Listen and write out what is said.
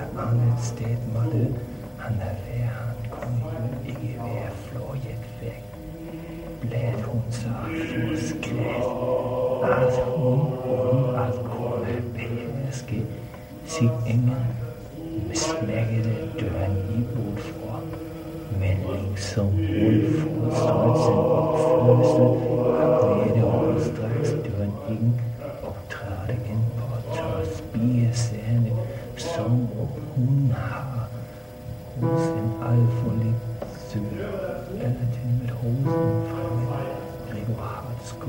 andet sted måtte han være, han kunne ikke være fløjet væk. Blad hun så forskræt, at hun uden at kunne beherske sit ingen smækkede døren i udfor. Men ligesom hun forstod sin opførsel, glædte hun straks døren ind og trådte ind på tørspigeserne, som hun har hos en alvorlig syg, eller til med hosen fremme, Gregor Hartsko.